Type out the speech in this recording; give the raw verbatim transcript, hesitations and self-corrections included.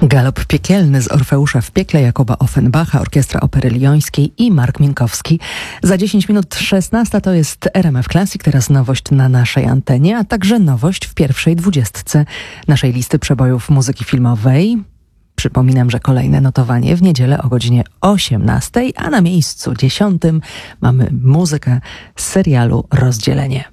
Galop piekielny z Orfeusza w piekle Jakuba Offenbacha, Orkiestra Opery Lyońskiej i Mark Minkowski. Za dziesięć minut szesnasta to jest R M F Classic, teraz nowość na naszej antenie, a także nowość w pierwszej dwudziestce naszej listy przebojów muzyki filmowej. Przypominam, że kolejne notowanie w niedzielę o godzinie osiemnastej, a na miejscu dziesiątym mamy muzykę z serialu Rozdzielenie.